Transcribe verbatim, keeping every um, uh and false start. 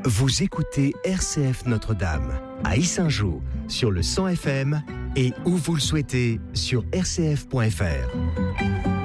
Vous écoutez R C F Notre-Dame à Yssingeaux sur le cent F M et où vous le souhaitez sur r c f point f r.